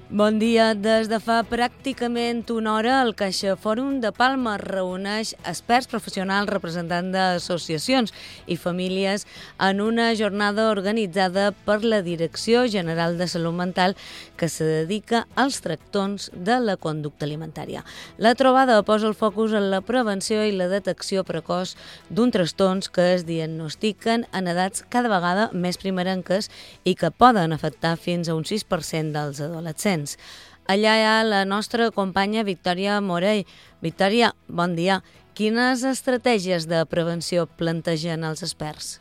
Bon dia. Des de fa pràcticament una hora, el Caixa Fòrum de Palma reuneix experts professionals, representants d'associacions i famílies en una jornada organitzada per la Direcció General de Salut Mental que se dedica als trastorns de la conducta alimentària. La trobada posa el focus en la prevenció i la detecció precoç d'un trastorns que es diagnostiquen en edats cada vegada més primerenques i que poden afectar fins a un 6% dels adolescents. Allà hi ha la nostra companya Victòria Morell. Victòria, bon dia. Quines estratègies de prevenció plantegen els experts?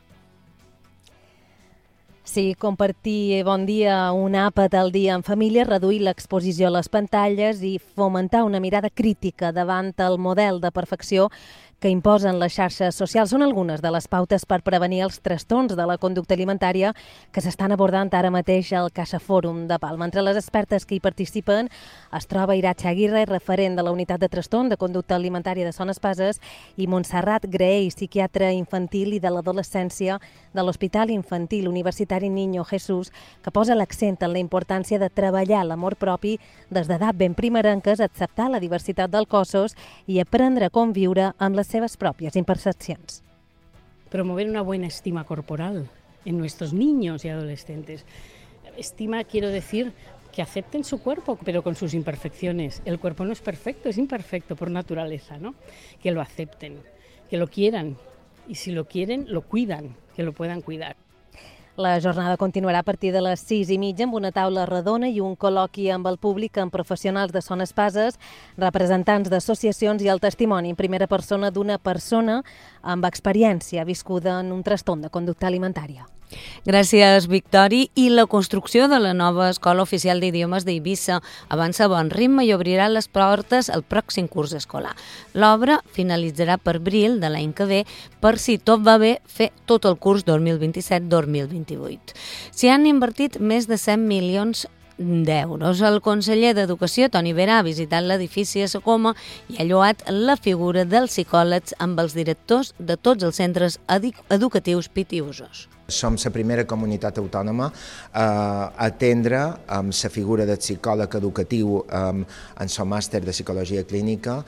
Sí, compartir bon dia, un àpat al dia en família, reduir l'exposició a les pantalles i fomentar una mirada crítica davant el model de perfecció que imposen les xarxes socials. Són algunes de les pautes per prevenir els trastorns de la conducta alimentària que s'estan abordant ara mateix al Caixa Fòrum de Palma. Entre les expertes que hi participen es troba Iratxa Aguirre, referent de la Unitat de Trastorn de Conducta Alimentària de Son Espases, i Montserrat Graell, psiquiatra infantil i de l'adolescència de l'Hospital Infantil Universitari Niño Jesús, que posa l'accent en la importància de treballar l'amor propi des d'edat ben primerenques, acceptar la diversitat dels cossos i aprendre a conviure amb les seves propias imperfecciones. Promover una buena estima corporal en nuestros niños y adolescentes. Estima, quiero decir, que acepten su cuerpo, pero con sus imperfecciones. El cuerpo no es perfecto, es imperfecto por naturaleza, ¿no? Que lo acepten, que lo quieran, y si lo quieren, lo cuidan, que lo puedan cuidar. La jornada continuarà a partir de les 6:30 amb una taula redona i un col·loqui amb el públic, amb professionals de Son Espases, representants d'associacions i el testimoni en primera persona d'una persona amb experiència viscuda en un trastorn de conducta alimentària. Gràcies, Victòria. I la construcció de la nova Escola Oficial d'Idiomes d'Eivissa avança a bon ritme i obrirà les portes al pròxim curs escolar. L'obra finalitzarà per abril de l'any que ve per, si tot va bé, fer tot el curs 2027-2028. S'hi han invertit més de 100 milions d'euros. El conseller d'Educació, Toni Vera, ha visitat l'edifici a Sacoma i ha lloat la figura dels psicòlegs amb els directors de tots els centres educatius pitiusos. Som la primera comunitat autònoma a atendre amb la figura del psicòleg educatiu en el màster de psicologia clínica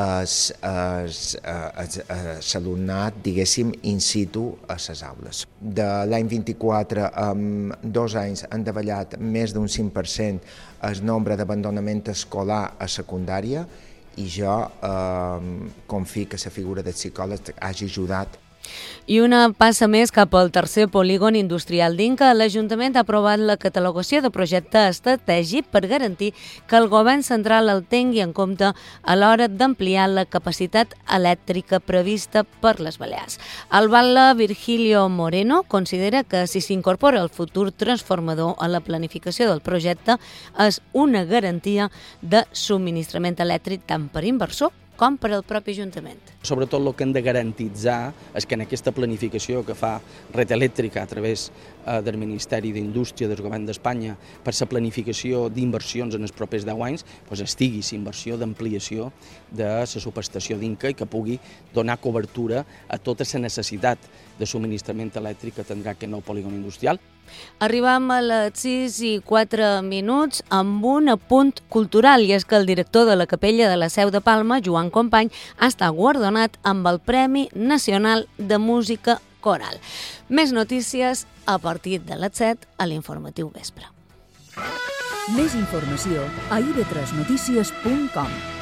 l'alumnat, diguéssim, in situ a les aules. De l'any 24, en 2 anys, han davallat més d'un 5% el nombre d'abandonament escolar a secundària i jo confio que la figura del psicòleg hagi ajudat. I una passa més cap al tercer polígon industrial d'Inca. L'Ajuntament ha aprovat la catalogació de projecte estratègic per garantir que el govern central el tingui en compte a l'hora d'ampliar la capacitat elèctrica prevista per les Balears. El batlle Virgilio Moreno considera que si s'incorpora el futur transformador a la planificació del projecte és una garantia de subministrament elèctric tant per inversor com per al propi Ajuntament. Sobretot el que hem de garantitzar és que en aquesta planificació que fa Red Elèctrica a través del Ministeri d'Indústria del Govern d'Espanya per la planificació d'inversions en els propers 10 anys, estigui la inversió d'ampliació de la subestació d'Inca i que pugui donar cobertura a tota la necessitat de subministrament elèctric que tindrà aquest nou polígon industrial. Arribam a les 6:04 amb un apunt cultural, i és que el director de la Capella de la Seu de Palma, Joan Company, ha estat guardonat amb el Premi Nacional de Música Coral. Més notícies a partir de les 7 a l'Informatiu Vespre. Més informació a ib3notícies.com.